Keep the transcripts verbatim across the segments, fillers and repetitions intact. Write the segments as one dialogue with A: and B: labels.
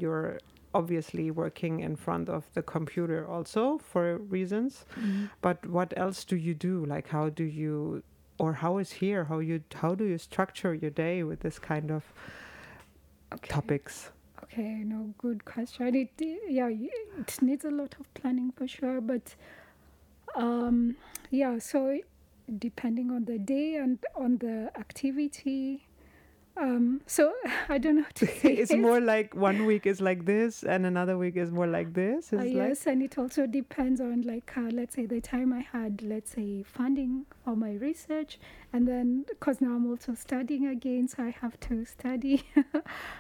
A: you're obviously working in front of the computer also for reasons.
B: Mm-hmm.
A: But what else do you do? Like, how do you, or how is here? How you, how do you structure your day with this kind of
B: Okay.
A: topics?
B: Okay, no, good question. It, yeah, it needs a lot of planning for sure, but um, yeah, so depending on the day and on the activity, um, so I don't know how to say
A: It's
B: it.
A: more like one week is like this and another week is more like this.
B: Uh,
A: Is
B: yes,
A: like
B: and it also depends on like uh, let's say the time I had, let's say, funding for my research, and then because now I'm also studying again, so I have to study. uh,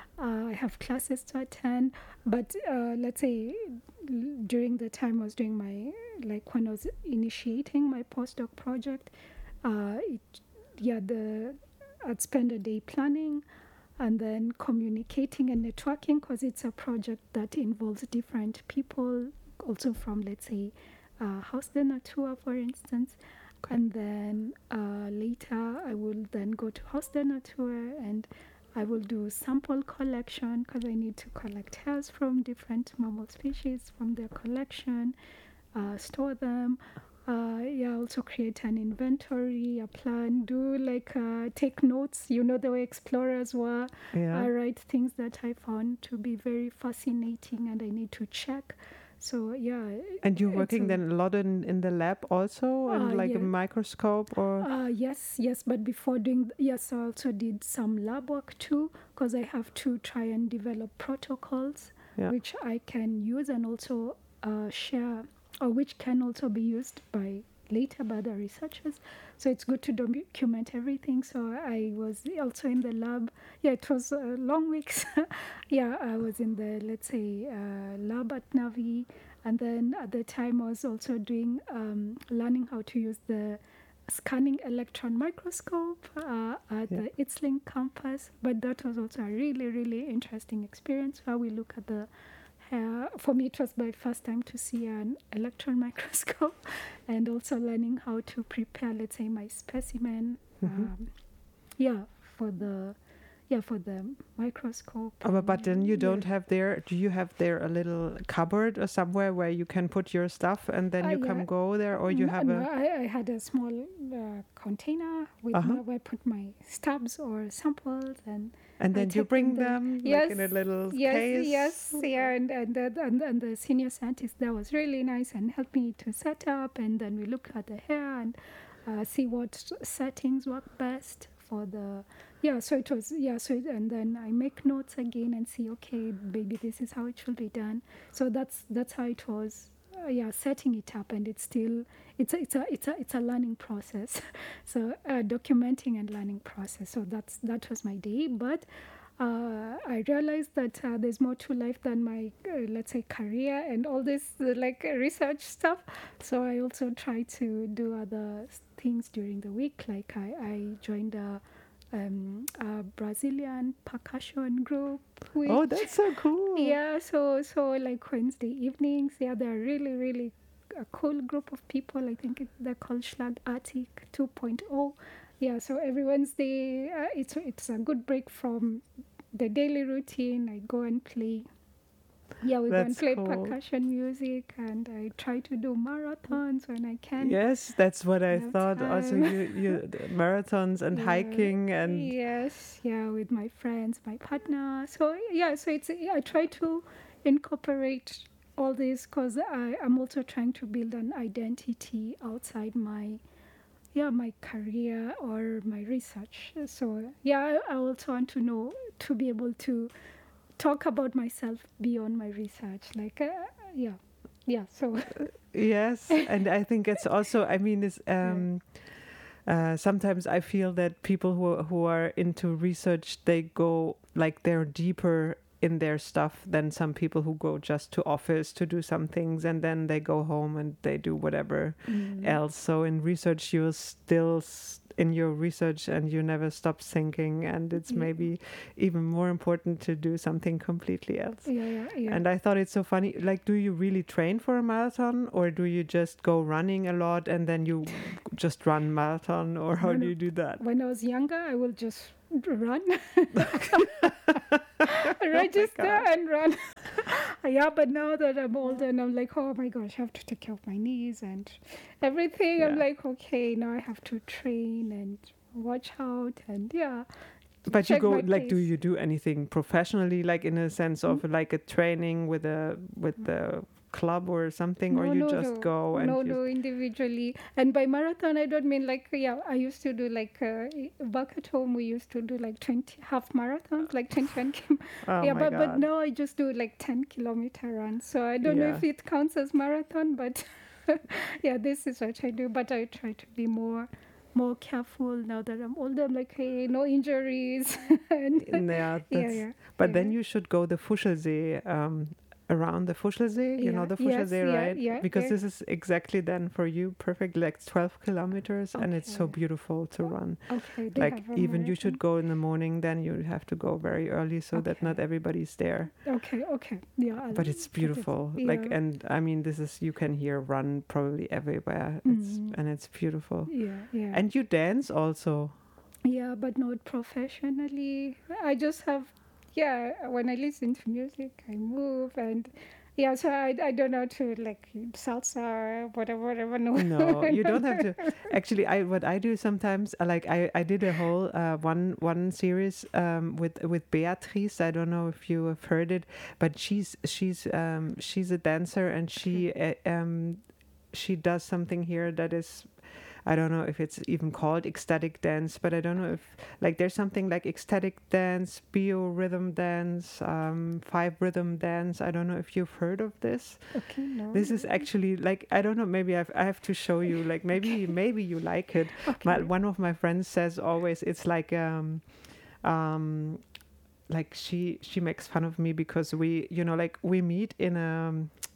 B: I have classes to attend, but uh, let's say l- during the time I was doing my, like when I was initiating my postdoc project, uh, it yeah the I'd spend a day planning and then communicating and networking, because it's a project that involves different people, also from, let's say, uh, Haus der Natur, for instance.
A: Okay.
B: And then uh, later I will then go to Haus der Natur and I will do sample collection, because I need to collect hairs from different mammal species from their collection, uh, store them. Uh, yeah, also create an inventory, a plan, do like uh, take notes, you know, the way explorers were.
A: Yeah.
B: I write things that I found to be very fascinating and I need to check. So, yeah.
A: And you're
B: it's
A: working
B: a-
A: then a lot in, in the lab also, and
B: Uh,
A: like a
B: yeah.
A: microscope or
B: Uh, yes, yes, but before doing, yes, I also did some lab work too, because I have to try and develop protocols
A: Yeah.
B: which I can use and also uh, share, or which can also be used by later by the researchers. So it's good to document everything. So I was also in the lab. Yeah, it was uh, long weeks. Yeah, I was in the, let's say, uh, lab at Navi. And then at the time I was also doing, um, learning how to use the scanning electron microscope uh, at
A: Yeah.
B: the ITSLink campus. But that was also a really, really interesting experience where we look at the hair. For me, it was my first time to see an electron microscope and also learning how to prepare, let's say, my specimen.
A: Mhm.
B: Um, yeah, for the yeah for the microscope.
A: Oh, but, but then you
B: Yeah.
A: don't have there, do you have there a little cupboard or somewhere where you can put your stuff and then
B: Uh,
A: you
B: yeah.
A: can go there, or you
B: No,
A: have
B: no,
A: a
B: I, I had a small uh, container with
A: Uh-huh.
B: my, where I put my stubs or samples, and
A: and
B: I
A: then you
B: take
A: bring
B: there.
A: them like
B: Yes,
A: in a little
B: yes,
A: case.
B: yes, yeah, and and, the, and and the senior scientist there was really nice and helped me to set up, and then we look at the hair and uh, see what settings work best for the. Yeah, so it was, yeah, so it, and then I make notes again and see, okay, maybe this is how it should be done. So that's that's how it was. Uh, yeah, setting it up, and it's still it's a, it's a it's a it's a learning process. So uh, documenting and learning process. So that's that was my day, but uh, I realized that uh, there's more to life than my uh, let's say career and all this uh, like uh, research stuff. So I also try to do other things during the week. Like I I joined a um, a Brazilian percussion group. Which,
A: Oh, that's so cool.
B: yeah, so so like Wednesday evenings, yeah, they're really, really a cool group of people. I think it, they're called Schlag Arctic two point oh. Yeah, so every Wednesday, uh, it's it's a good break from the daily routine. I go and play. Yeah, we go and
A: That's
B: play
A: cool.
B: percussion music, and I try to do marathons when I can.
A: Yes, that's what I
B: have
A: thought. Also,
B: time.
A: you you the marathons and
B: Yeah.
A: hiking and
B: Yes, yeah, with my friends, my partner. So yeah, so it's yeah, I try to incorporate all this because I'm also trying to build an identity outside my yeah my career or my research. So yeah, I, I also want to know to be able to talk about myself beyond my research. Like uh, yeah, yeah. So
A: yes, and I think it's also. I mean, it's. Um, Uh, sometimes I feel that people who who are into research, they go like they're deeper in their stuff than some people who go just to office to do some things and then they go home and they do whatever
B: mm.
A: else. So in research, you're still s- in your research and you never stop thinking, and it's
B: Yeah.
A: maybe even more important to do something completely else.
B: Yeah, yeah, yeah.
A: And I thought it's so funny. Like, do you really train for a marathon, or do you just go running a lot and then you just run marathon, or how
B: No,
A: do
B: no.
A: you do that?
B: When I was younger, I will just run, register
A: gosh.
B: and run. Yeah, but now that I'm older and I'm like, oh my gosh, I have to take care of my knees and everything. I'm
A: Yeah.
B: like, okay, now I have to train and watch out and yeah.
A: But you
B: check
A: go
B: my
A: like, do
B: pace.
A: you do anything professionally, like in a sense of like a training with a with the club or something, or
B: No,
A: you
B: no,
A: just
B: no.
A: go and
B: No,
A: you,
B: no, individually. And by marathon, I don't mean like, yeah, I used to do like, uh, back at home, we used to do like twenty half marathons, like twenty-one kim.
A: oh
B: Yeah,
A: my
B: but, but
A: God.
B: now I just do like ten kilometer runs. So I don't know
A: Yeah.
B: if it counts as marathon, but yeah, this is what I do. But I try to be more more careful now that I'm older. I'm like, hey, no injuries. and,
A: Yeah,
B: yeah,
A: that's,
B: yeah.
A: but
B: yeah.
A: then you should go the Fuschelsee, um, around the Fuschelsee, you know,
B: Yeah,
A: the
B: yes,
A: Fuschelsee,
B: yeah,
A: right?
B: yeah,
A: Because
B: yeah.
A: this is exactly then for you perfect, like twelve kilometers, and it's so
B: Okay.
A: beautiful to run.
B: Okay, they
A: Like
B: have a
A: even you should
B: marathon.
A: go in the morning, then you have to go very early so that
B: Okay.
A: not everybody's there.
B: Okay, okay. Yeah. I'll
A: But it's
B: put it-
A: beautiful. Like,
B: yeah.
A: and I mean, this is, you can hear run probably everywhere. It's,
B: Mhm.
A: and it's beautiful.
B: Yeah, yeah.
A: And you dance also.
B: yeah, but not professionally. I just have, yeah, when I listen to music, I move and yeah, so I, I don't know to like salsa or whatever, whatever. No,
A: No, you don't have to. Actually, I what I do sometimes, uh, like I, I did a whole uh, one one series um, with with Beatrice. I don't know if you have heard it, but she's she's um, she's a dancer and she uh, um, she does something here that is, I don't know if it's even called ecstatic dance, but I don't know if, like, there's something like ecstatic dance, bio-rhythm dance, um, five rhythm dance. I don't know if you've heard of this.
B: okay, no.
A: This is actually like, I don't know, maybe I've, I have to show you, like maybe maybe you like it.
B: okay.
A: My, one of my friends says always it's like um um like she she makes fun of me because we, you know, like we meet in a,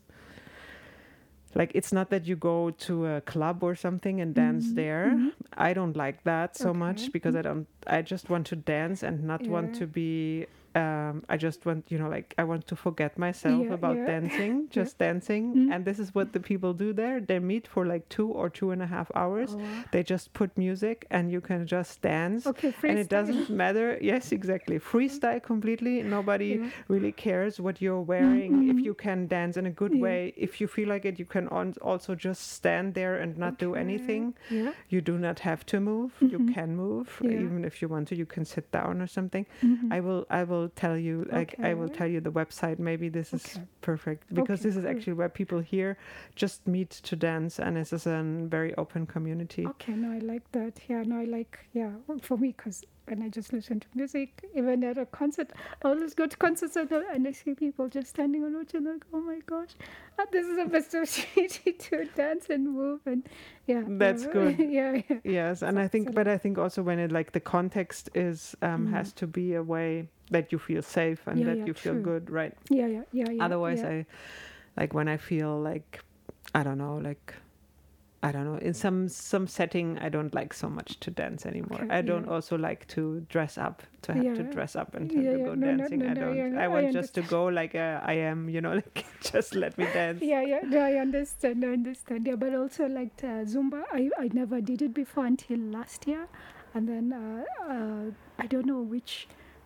A: like, it's not that you go to a club or something and dance
B: Mhm,
A: there.
B: mhm.
A: I don't like that so
B: Okay.
A: much because I don't, I just want to dance and not want
B: Yeah.
A: to be, um, I just want, you know, like I want to forget myself
B: Yeah,
A: about
B: yeah.
A: dancing, just dancing.
B: Mm.
A: And this is what the people do there. They meet for like two or two and a half hours.
B: Oh, wow.
A: They just put music and you can just dance.
B: Okay, freestyle.
A: And it doesn't matter. Yes, exactly. Freestyle completely. Nobody
B: Yeah.
A: really cares what you're wearing. If
B: Mhm.
A: you can dance in a good
B: Yeah.
A: way, if you feel like it, you can on- also just stand there and not do
B: Okay.
A: anything.
B: Yeah.
A: You do not have to move. You
B: Mhm.
A: can move.
B: Yeah.
A: Even if you want to, you can sit down or something.
B: Mhm.
A: I will I will tell you, like, I will
B: Okay.
A: tell you the website. Maybe this is
B: Okay.
A: perfect because
B: Okay,
A: this is
B: cool.
A: actually where people here just meet to dance, and this is a very open community.
B: Okay, no, I like that. Yeah, no, I like, yeah, for me, because when I just listen to music, even at a concert, I always go to concerts and I and I see people just standing on each other, like, oh my gosh, uh, this is the best opportunity to dance and move. And yeah.
A: That's
B: yeah,
A: good.
B: yeah, yeah.
A: Yes, and
B: So-
A: I think,
B: so
A: but I think also when it, like, the context is um,
B: Mm.
A: has to be a way that you feel safe and
B: Yeah,
A: that
B: yeah,
A: you feel
B: true.
A: good, right?
B: Yeah, yeah, yeah, yeah.
A: Otherwise,
B: yeah.
A: I, like, when I feel like, I don't know, like, I don't know, in some some setting, I don't like so much to dance anymore.
B: Okay,
A: I don't
B: yeah.
A: also like to dress up, to have to
B: Yeah.
A: dress up and
B: Yeah,
A: to
B: yeah.
A: go
B: No, no,
A: dancing.
B: no,
A: I
B: no,
A: don't.
B: yeah,
A: I
B: I
A: want just to
B: understand.
A: go like uh, I am, you know, like just let me dance.
B: Yeah, yeah, no, I understand, I understand. Yeah, but also like uh, Zumba, I, I never did it before until last year. And then uh, uh, I don't know which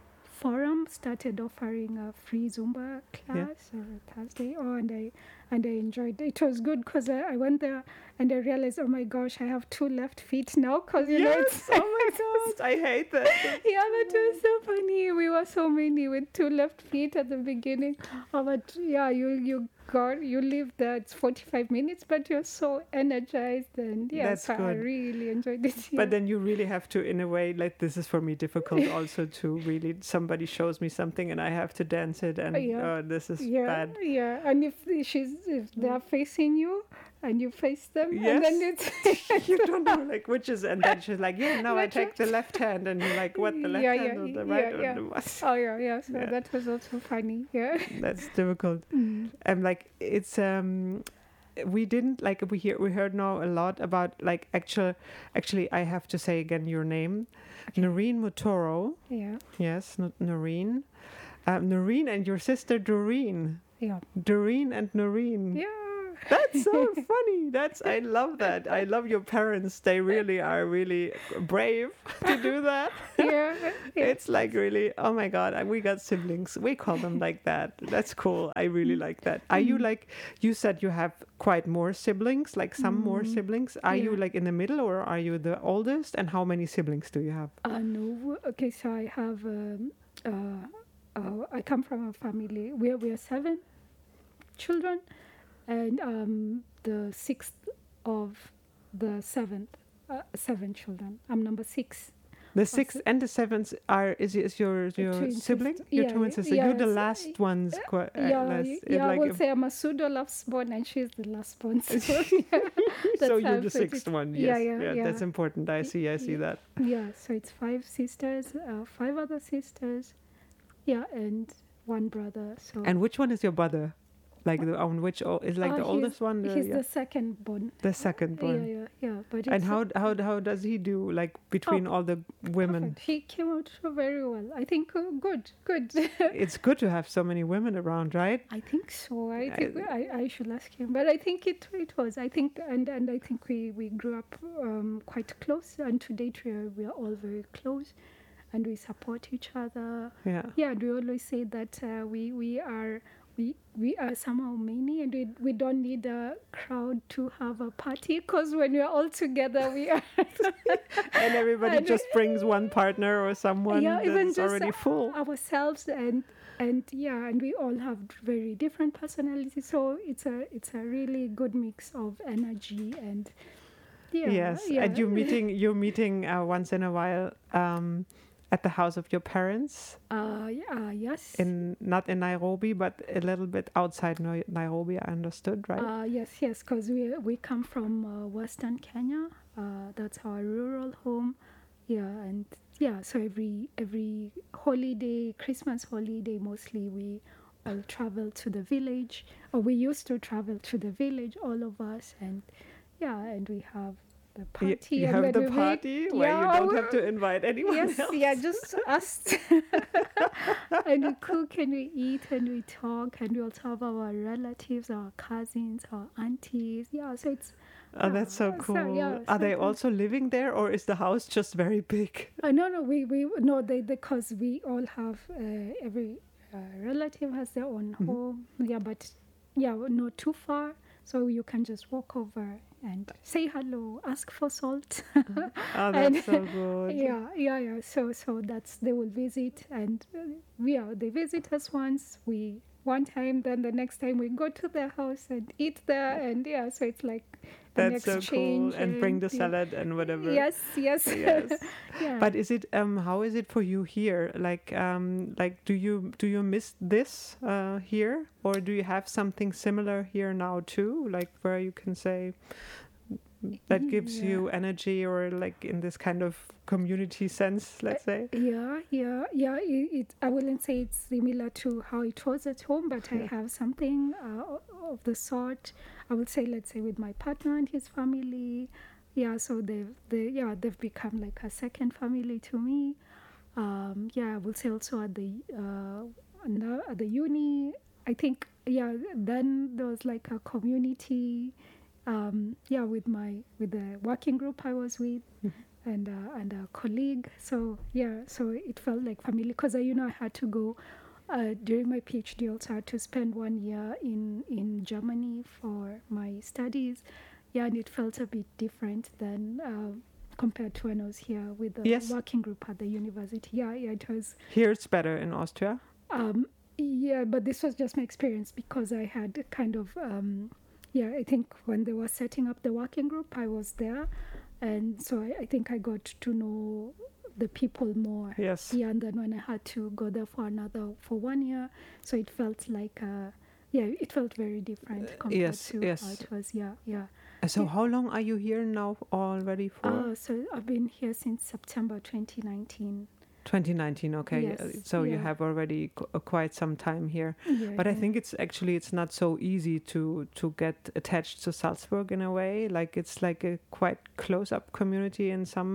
B: forum started offering a free Zumba class or a Thursday. Oh, and I and I enjoyed it. It was good because I, I went there and I realized, oh my gosh, I have two left feet now because you know it's
A: Yes. Oh my God, I hate that.
B: yeah, but it was so funny. We were so many with two left feet at the beginning. Oh, but yeah, you you got you live there. It's forty-five minutes, but you're so energized and yeah,
A: That's
B: so I
A: good.
B: really enjoyed it. Yeah.
A: But then you really have to, in a way, like, this is for me difficult also to really, somebody shows me something and I have to dance it, and
B: Yeah.
A: oh, this is
B: yeah,
A: bad.
B: yeah, and if she's if they're facing you and you face them, and then
A: Yes.
B: it's
A: You don't know, like, which is, and then she's like, yeah, now I
B: Which
A: take the left hand, and you're like, what, the left
B: Yeah,
A: hand
B: yeah,
A: or the
B: yeah,
A: right or
B: yeah.
A: the what?
B: oh yeah, yeah. So
A: Yeah.
B: that was also funny. Yeah.
A: That's difficult.
B: Mm.
A: And like, it's um we didn't, like, we hear we heard now a lot about, like, actual actually I have to say again your name,
B: Okay.
A: Noreen Motoro.
B: Yeah.
A: Yes, N- Noreen. Um, Noreen and your sister Doreen.
B: Yeah.
A: Doreen and Noreen.
B: Yeah.
A: That's so funny. That's I love that. I love your parents. They really are really brave to do that.
B: Yeah, yeah.
A: It's like really, oh my God, I- we got siblings. We call them like that. That's cool. I really like that. Are you like, you said you have quite more siblings, like some more siblings. Are you
B: Yeah.
A: like in the middle or are you the oldest? And how many siblings do you have?
B: Uh, no, okay, so I have, um, uh, uh, I come from a family where we are seven children, and um, the sixth of the seventh, uh, seven children. I'm number six.
A: The sixth and the seventh are, is, is your, your
B: twin
A: sibling?
B: sister.
A: Your
B: Yeah,
A: twin
B: yeah,
A: sister? You're the
B: yes.
A: last ones. Quite, uh,
B: Yeah,
A: less,
B: y-
A: it
B: yeah,
A: like
B: I would
A: a-
B: say I'm a pseudo last born, and she's the last born. So, yeah, that's
A: so
B: how
A: you're
B: I
A: the
B: put it.
A: sixth one.
B: Yeah,
A: Yes.
B: yeah, yeah.
A: That's important. I see. I see
B: Yeah.
A: that.
B: Yeah, so it's five sisters, uh, five other sisters, yeah, and one brother. So
A: And which one is your brother? Like the on which o- is like
B: Uh,
A: the
B: he's-
A: oldest one? The,
B: he's
A: yeah.
B: the second born.
A: the second
B: Yeah,
A: one.
B: yeah, yeah. But
A: And
B: it's
A: how how how does he do? Like between all the women,
B: perfect. He came out very well. I think uh, good, good.
A: it's good to have so many women around, right?
B: I think so. I
A: I-
B: think I, I should ask him, but I think it it was. I think and and I think we we grew up um, quite close, and to date we are we are all very close, and we support each other.
A: Yeah.
B: Yeah, and we always say that uh, we we are. We, we are somehow many, and we, we don't need a crowd to have a party, because when we are all together, we are.
A: And everybody
B: And-
A: just brings one partner or someone
B: yeah, even
A: that's
B: just
A: already full.
B: ourselves, and and yeah, and we all have very different personalities. So it's a it's a really good mix of energy and yeah.
A: Yes,
B: yeah.
A: and you're meeting you're meeting uh, once in a while um, at the house of your parents
B: Uh, yeah, yes.
A: in not in Nairobi, but a little bit outside Nai- Nairobi. I understood, right?
B: Uh, yes, yes, because we we come from uh, Western Kenya. Uh, that's our rural home. Yeah, and yeah, so every every holiday, Christmas holiday, mostly we all travel to the village, or we used to travel to the village, all of us, and yeah, and we have the
A: Y-
B: party.
A: you
B: and
A: have
B: when
A: the
B: we meet-
A: party where you
B: yeah,
A: don't
B: we-
A: have to invite anyone
B: Yes,
A: else.
B: yeah, just us. And we cook and we eat and we talk, and we also have our relatives, our cousins, our aunties. Yeah, so it's.
A: Oh, that's so
B: yeah, so,
A: cool.
B: yeah,
A: Are
B: so
A: they
B: it-
A: also living there, or is the house just very big?
B: Uh, no, no, we we no, they because we all have uh, every uh, relative has their own
A: Mhm.
B: home. Yeah, but yeah, not too far, so you can just walk over and say hello, ask for salt.
A: Oh,
B: And-
A: that's so good.
B: Yeah, yeah, yeah. So, so that's they will visit, and uh, yeah, they visit us once. We one time, then the next time we go to their house and eat there, and yeah, so it's like an
A: That's so cool.
B: exchange.
A: And bring the
B: yeah.
A: salad and whatever.
B: Yes, yes,
A: Yes.
B: yeah.
A: But is it um how is it for you here? Like um like do you do you miss this uh here, or do you have something similar here now too? Like where you can say that gives
B: Yeah.
A: you energy, or like in this kind of community sense, let's say.
B: Yeah, yeah, yeah. It, it, I wouldn't say it's similar to how it was at home, but I
A: Yeah.
B: have something uh, of the sort. I would say, let's say, with my partner and his family. Yeah, so they've, they, yeah, they've become like a second family to me. Um, yeah, I would say also at the uh, now at the uni. I think, yeah. Then there was like a community. Um, yeah, with my with the working group I was with. And uh, and a colleague. So yeah, so it felt like family, because you know I had to go uh, during my PhD. Also had to spend one year in in Germany for my studies. Yeah, and it felt a bit different than uh, compared to when I was here with the
A: Yes.
B: working group at the university. Yeah, yeah, it was.
A: Here it's better in Austria.
B: Um, yeah, but this was just my experience, because I had kind of um, yeah. I think when they were setting up the working group, I was there. And so I, I think I got to know the people more.
A: Yes.
B: Yeah, and then when I had to go there for another, for one year, so it felt like, uh, yeah, it felt very different compared
A: yes,
B: to
A: yes.
B: how it was. Yeah, yeah.
A: Uh, So
B: Yeah.
A: how long are you here now already for?
B: Uh, so I've been here since September twenty nineteen.
A: twenty nineteen, okay.
B: Yes,
A: Uh, So you
B: yeah.
A: have already qu- uh, quite some time here.
B: Yeah,
A: But I
B: yeah.
A: think it's actually it's not so easy to to get attached to Salzburg in a way. Like it's like a quite close up community in some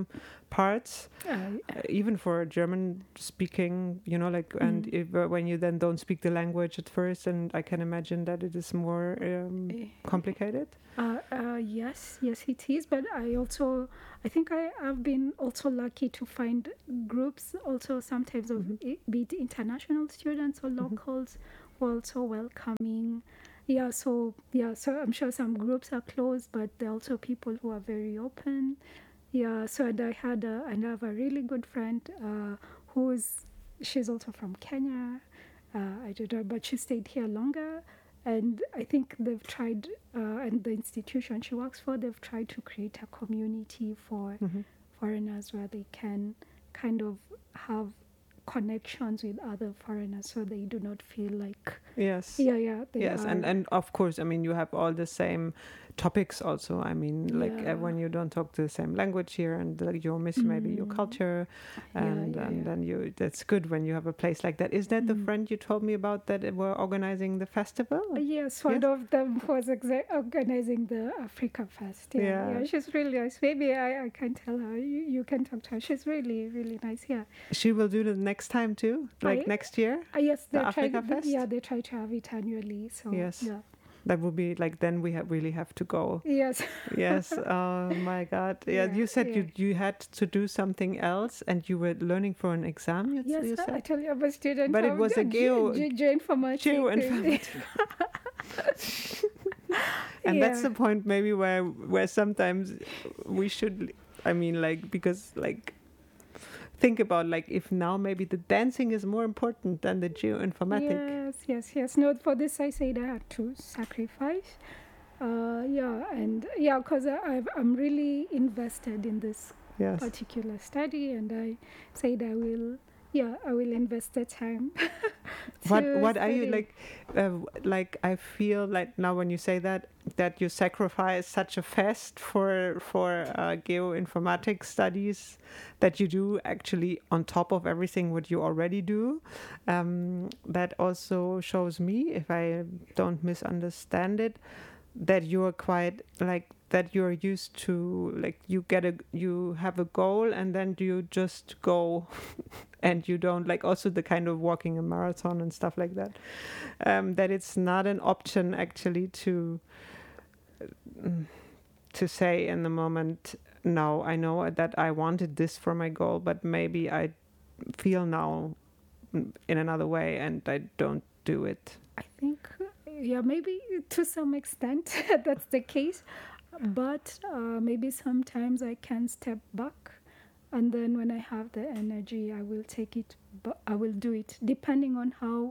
A: parts,
B: Uh,
A: uh, even for German speaking, you know, like, and
B: Mm.
A: if, uh, when you then don't speak the language at first, and I can imagine that it is more um,
B: eh,
A: complicated.
B: Uh, uh, yes, yes, it is. But I also, I think I have been also lucky to find groups also sometimes of
A: Mhm.
B: i- be it international students or
A: Mhm.
B: locals who are also welcoming. Yeah, so yeah, so I'm sure some groups are closed, but there are also people who are very open. Yeah, so and I had a, and I have a really good friend uh, who's she's also from Kenya. Uh, I don't know, but she stayed here longer. And I think they've tried, uh, and the institution she works for, they've tried to create a community for
A: Mhm.
B: foreigners where they can kind of have connections with other foreigners so they do not feel like,
A: Yes.
B: yeah, yeah, they
A: Yes,
B: are.
A: and and of course, I mean, you have all the same topics also. I mean, like
B: Yeah.
A: uh, when you don't talk the same language here, and like you're missing maybe your
B: Mm.
A: culture,
B: Yeah,
A: and
B: yeah,
A: and
B: yeah.
A: then you that's good when you have a place like that. Is that the
B: Mm.
A: friend you told me about that were organizing the festival?
B: Yes, one
A: Yes?
B: of them was exa- organizing the Africa Fest. Yeah,
A: Yeah.
B: yeah, she's really nice. Maybe I, I can tell her. You, you can talk to her. She's really, really nice. Yeah.
A: She will do the next time too, like
B: I-
A: next year.
B: Uh, yes,
A: The
B: they try.
A: Africa Fest?
B: Yeah, they try to have it annually. So
A: Yes.
B: yeah.
A: That would be like then we have really have to go.
B: Yes.
A: Yes. Oh my God. Yeah.
B: Yeah,
A: You said
B: yeah.
A: you you had to do something else, and you were learning for an exam. You,
B: Yes,
A: you
B: I, I
A: said.
B: tell you, I'm a student.
A: But it
B: of
A: was a
B: ge-
A: geo-
B: ge- geoinformatics.
A: Geoinformatics. And that's
B: Yeah.
A: the point maybe where where sometimes we should. I mean, like because like. Think about like if now maybe the dancing is more important than the geoinformatics.
B: Yes, yes, yes. No, for this I said I had to sacrifice. Uh, yeah, and yeah, because I'm really invested in this
A: Yes.
B: particular study, and I said I will. Yeah, I will invest the time.
A: What
B: to
A: what are you
B: study.
A: like? Uh, like I feel like now when you say that that you sacrifice such a fest for for uh, geoinformatics studies that you do actually on top of everything what you already do. Um, that also shows me, if I don't misunderstand it, that you're quite like that you're used to like you get a you have a goal and then you just go and you don't like also the kind of walking a marathon and stuff like that, um, that it's not an option actually to mm, to say in the moment, no, I know that I wanted this for my goal, but maybe I feel now mm, in another way and I don't do it.
B: I think, yeah, maybe to some extent that's the case. But uh, maybe sometimes I can step back, and then when I have the energy, I will take it, but I will do it depending on how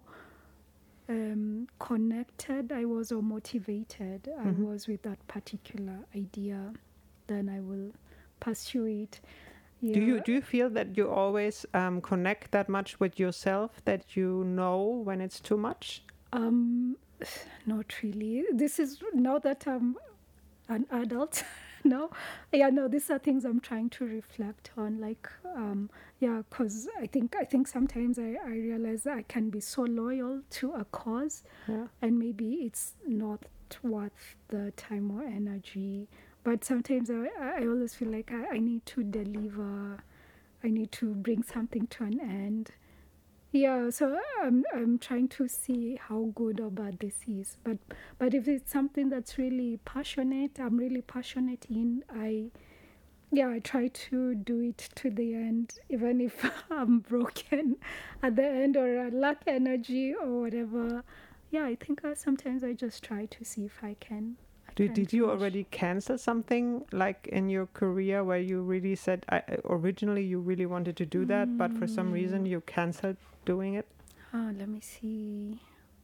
B: um, connected I was or motivated
A: Mhm.
B: I was with that particular idea. Then I will pursue it. Yeah.
A: Do you do you feel that you always um, connect that much with yourself that you know when it's too much?
B: Um, not really. This is now that I'm an adult. No, yeah, no. These are things I'm trying to reflect on. Like, um, yeah, because I think I think sometimes I, I realize that I can be so loyal to a cause,
A: Yeah.
B: and maybe it's not worth the time or energy. But sometimes I, I always feel like I, I need to deliver. I need to bring something to an end. Yeah, so I'm I'm trying to see how good or bad this is. But but if it's something that's really passionate, I'm really passionate in, I yeah, I try to do it to the end, even if I'm broken at the end or I lack energy or whatever. Yeah, I think uh, sometimes I just try to see if I can. I
A: Did,
B: can
A: did you
B: finish.
A: already cancel something like in your career where you really said I, originally you really wanted to do that, but for some reason you canceled doing it?
B: Ah, let me see.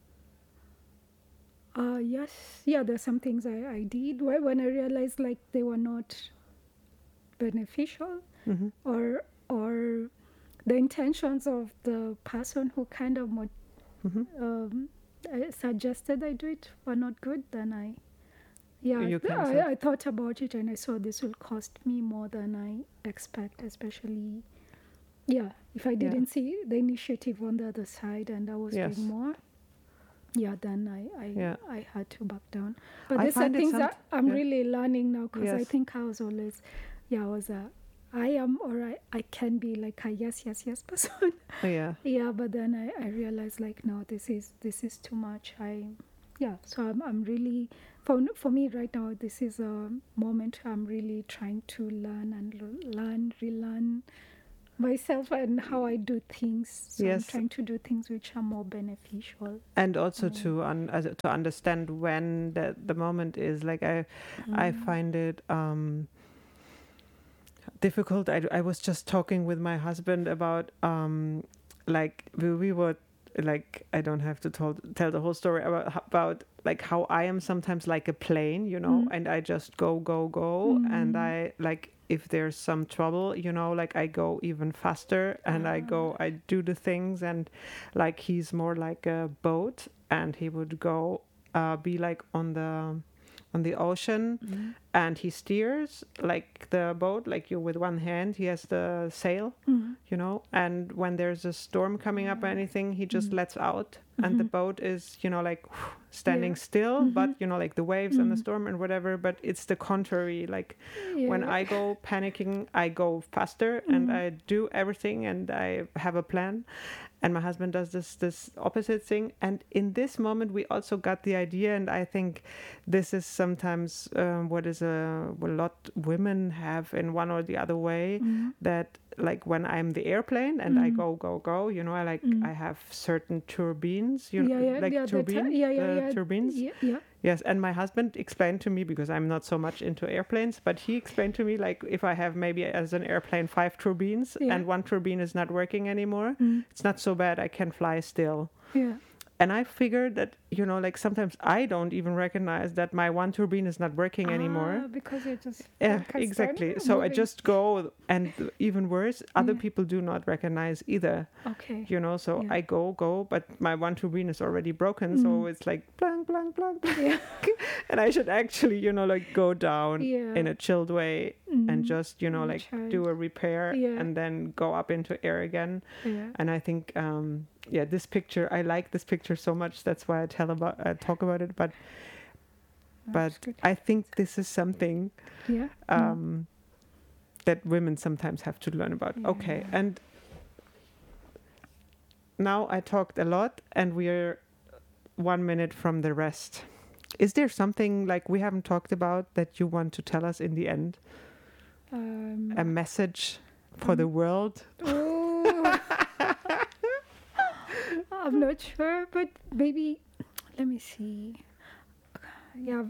B: Uh, yes, yeah, there's some things I, I did wh- when I realized like they were not beneficial,
A: Mm-hmm.
B: or or the intentions of the person who kind of mo-
A: Mm-hmm.
B: um, uh, suggested I do it were not good. Then I, yeah,
A: You
B: th-
A: canceled.
B: I, I thought about it and I saw this will cost me more than I expect, especially, yeah, if I didn't see the initiative on the other side and I was
A: Yes.
B: doing more. Yeah, then I I,
A: Yeah.
B: I had to back down. But
A: I
B: these are
A: find it
B: things
A: some-
B: that I'm
A: yeah.
B: really learning now because I
A: Yes.
B: think I was always, yeah, I was a, I am or I, I can be like a yes, yes, yes person.
A: Yeah.
B: Yeah, but then I, I realized like, no, this is this is too much. I, yeah, so I'm I'm really, for for me right now, this is a moment I'm really trying to learn and l- learn, relearn myself and how I do things. So
A: Yes.
B: I'm trying to do things which are more beneficial.
A: And also
B: Mm.
A: to un- uh, to understand when the the moment is. Like I, I
B: Mm.
A: find it um, difficult. I, I was just talking with my husband about um, like we, we were like I don't have to tell tell the whole story about about like how I am sometimes like a plane, you know,
B: Mm.
A: and I just go go go,
B: Mm.
A: and I like if there's some trouble, you know, like I go even faster and I go I do the things, and like he's more like a boat, and he would go uh, be like on the on the ocean,
B: Mm.
A: and he steers like the boat, like you with one hand he has the sail,
B: Mm.
A: you know, and when there's a storm coming up or anything, he just
B: Mm.
A: lets out, and the
B: Mhm.
A: boat is, you know, like standing
B: Yeah.
A: still, but
B: Mhm.
A: you know, like the waves and the
B: Mhm.
A: storm and whatever, but it's the contrary. Like when
B: Yeah.
A: I go panicking, I go faster and
B: Mhm.
A: I do everything and I have a plan, and my husband does this this opposite thing. And in this moment we also got the idea, and I think this is sometimes um, what is a, a lot women have in one or the other way,
B: Mm.
A: that like when I'm the airplane and I
B: Mm.
A: go go go, you know, I like
B: Mm.
A: I have certain turbines, you
B: yeah,
A: know,
B: yeah,
A: like
B: yeah, the tu-
A: turbine,
B: yeah, yeah,
A: the
B: yeah,
A: turbines.
B: Yeah, yeah.
A: Yes, and my husband explained to me, because I'm not so much into airplanes, but he explained to me, like if I have maybe as an airplane five turbines
B: Yeah.
A: and one turbine is not working anymore,
B: Mm.
A: it's not so bad. I can fly still.
B: Yeah.
A: And I figured that, you know, like sometimes I don't even recognize that my one turbine is not working anymore.
B: Ah, because you're just
A: Yeah,
B: focused on
A: exactly. So I
B: moving.
A: just go, and even worse, other
B: Yeah.
A: people do not recognize either.
B: Okay.
A: You know, so
B: Yeah.
A: I go, go, but my one turbine is already broken, so
B: Mm.
A: it's like blank, blank, blank, blank.
B: Yeah.
A: And I should actually, you know, like go down
B: Yeah.
A: in a chilled way and
B: Mm.
A: just, you know, like
B: Recharge.
A: do a repair
B: Yeah.
A: and then go up into air again.
B: Yeah.
A: And I think, um, yeah, this picture, I like this picture so much. That's why I tell about, I talk about it. But,
B: That's
A: but
B: good.
A: I think this is something
B: Yeah.
A: um, that women sometimes have to learn about. Okay,
B: Yeah.
A: and now I talked a lot, and we're one minute from the rest. Is there something like we haven't talked about that you want to tell us in the end?
B: Um,
A: A message for the world?
B: oh. I'm not sure, but maybe let me see. Yeah,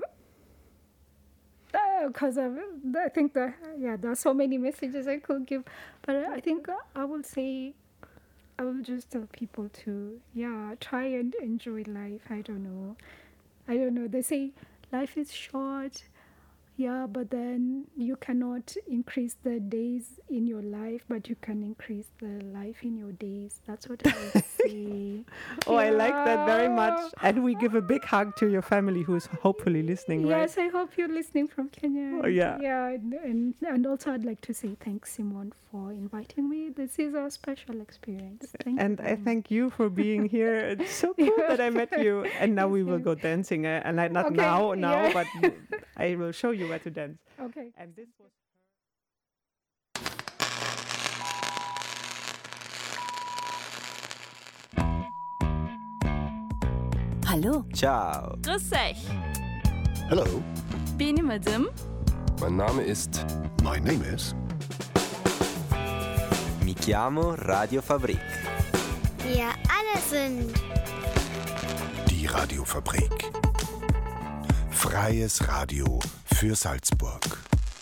B: because uh, I think that yeah, there are so many messages I could give, but I think I will say, I will just tell people to yeah, try and enjoy life. I don't know, I don't know. They say life is short. Yeah, but then you cannot increase the days in your life, but you can increase the life in your days. That's what I say.
A: Oh, I like that very much.
B: Yeah.
A: And we give a big hug to your family who's hopefully listening, right?
B: Yes, I hope you're listening from Kenya.
A: Oh, yeah.
B: Yeah, and, and, and also I'd like to say thanks, Simone, for inviting me. This is a special experience. Thank
A: And
B: you
A: I
B: very much.
A: thank you for being here. It's so cool that I met you. And now
B: Yes,
A: we will
B: yes.
A: go dancing. Uh, and I, not
B: Okay,
A: now, now,
B: yeah.
A: but I will show you where to dance.
B: Okay.
A: And this was.
C: Hallo.
D: Ciao.
C: Grüß euch.
E: Hello,
C: Benim adım.
E: mein Name ist. My name is.
D: Mi chiamo Radio Fabrik.
F: Wir alle sind
E: Die Radiofabrik. Freies Radio für Salzburg.